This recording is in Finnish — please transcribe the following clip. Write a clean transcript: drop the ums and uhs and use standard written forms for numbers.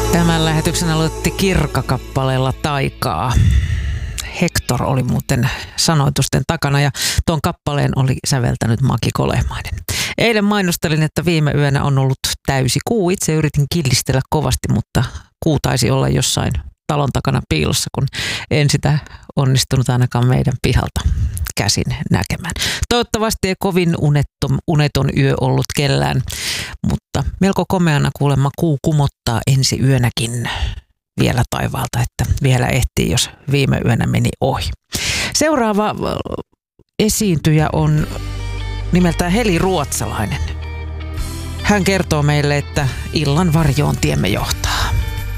Tämän lähetyksen aloitti Kirkka-kappaleella Taikaa. Hector oli muuten sanoitusten takana ja tuon kappaleen oli säveltänyt Maki Kolehmainen. Eilen mainostelin, että viime yönä on ollut täysi kuu. Itse yritin killistellä kovasti, mutta kuu taisi olla jossain talon takana piilossa, kun en sitä onnistunut ainakaan meidän pihalta käsin näkemään. Toivottavasti ei kovin uneton yö ollut kellään, mutta melko komeana kuulemma kuu kumottaa ensi yönäkin vielä taivaalta, että vielä ehtii, jos viime yönä meni ohi. Seuraava esiintyjä on nimeltään Heli Ruotsalainen. Hän kertoo meille, että illan varjoon tiemme johtaa.